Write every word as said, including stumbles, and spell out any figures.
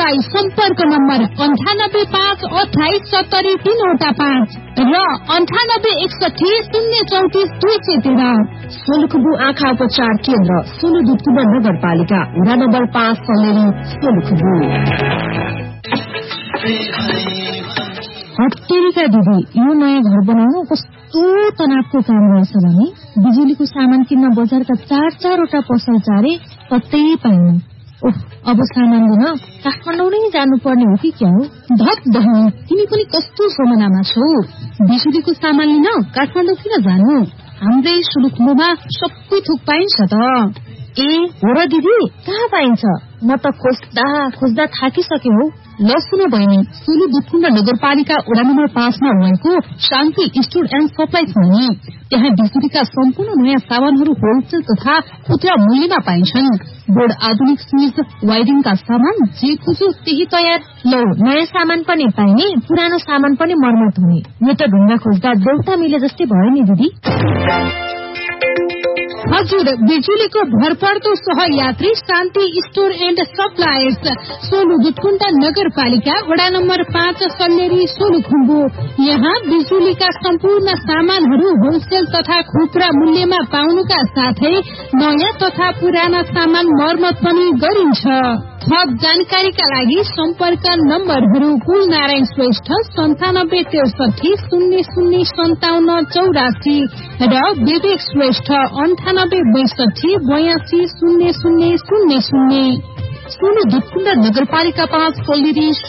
Y सम्पर्क number अन्ठानब्बे पाँच अठाइस सत्तरी तीनवटा पाँच र अन्ठानब्बे एकसठी शून्य चौतिस दुई सय तेह्र। सोलुखुम्बु आँखा उपचार केन्द्र सोलु दुधकुम्बा नगरपालिका वडा नम्बर पाँच सल्लेरी सोलुखुम्बु। हट्टेरीका दिदी, यो नयाँ घर बनाउनु कस्तो तनावको काम रहेछ भने बिजुलीको सामान किन्न बजारका चार चारवटा पसल चारे कतै पाइनु। ओह, अब सामान लिन काठमाडौँ नै जानुपर्ने हो कि क्या हो? धत बहिनी, तिमी पनि कस्तो समनामा छौ? बिजुलीको सामान लिन काठमाडौँ किन जानु? हाम्रै सोलुखुम्बुमा सबै थोक पाइन्छ त। ए हो र दिदी, कहाँ पाइन्छ? म त खोज्दा खोज्दा थाकिसके हौ। ल सुन बहिनी, सोलु दुधकुण्ड नगरपालिका वडा नम्बर पाँचमा रहेको शान्ति स्टोर एण्ड सप्लाइज भने त्यहाँ बिजुलीका सम्पूर्ण नयाँ सामानहरू होलसेल तथा खुद्रा मूल्यमा पाइन्छन्। बोर्ड, आधुनिक स्विच, वायरिङका सामान जे खोज्यो त्यही तयार। लौ, नयाँ सामान पनि पाइने, पुरानो सामान पनि मर्मत हुने। यो त ढुङ्गा खोज्दा देउता मिले जस्तै भयो नि दिदी। हजुर, बिजुलीको भरपर्दो सहयात्री शान्ति store and supplies, Solu Dudhkund नगरपालिका वडा नम्बर पाँच सल्लेरी सोलुखुम्बु। यहाँ बिजुलीका सम्पूर्ण सामानहरू होलसेल तथा खुद्रा मूल्यमा पाउनुका साथै नयाँ तथा पुराना सामान मर्मत पनि गरिन्छ। थप जानकारीका लागि सम्पर्क नम्बरहरू कुल नारायण श्रेष्ठ सन्तानब्बे त्रिसठी शून्य शून्य सन्ताउन्न चौरासी र विवेक श्रेष्ठ अन्ठानब्बे बैसठी बयासी शून्य शून्य शून्य शून्य। सोलु दुधकुण्ड नगरपालिका पाँच पल्लिरी